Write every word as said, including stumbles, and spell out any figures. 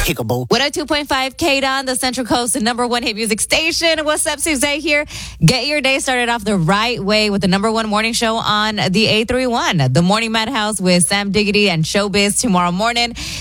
Pickable. one oh two point five K-Don, the Central Coast number one hit music station. What's up, Suzanne here? Get your day started off the right way with the number one morning show on the A three one. The Morning Madhouse with Sam Diggity and Showbiz tomorrow morning.